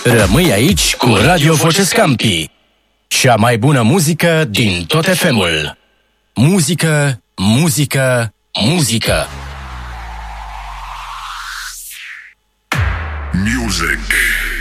Rămâi aici cu Radio Voce Scampi. Cea mai bună muzică din tot FM-ul. Muzică, muzică, muzică. Music.